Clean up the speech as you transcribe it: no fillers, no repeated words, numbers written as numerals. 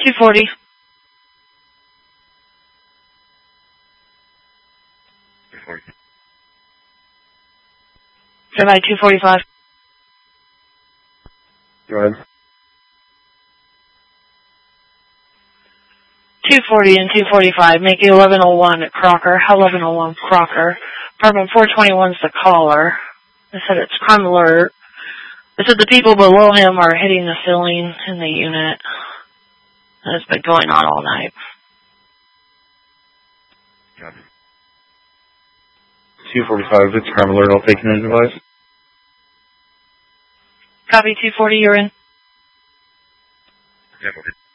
240. Stand by 245. Go ahead. 240 and 245. Make it 1101 at Crocker. 1101 Crocker. Apartment 421 is the caller. They said it's crime alert. They said the people below him are hitting the ceiling in the unit. And it's been going on all night. Copy. 245, it's crime alert. I'll take an advice. Copy 240, you're in. Yeah, okay.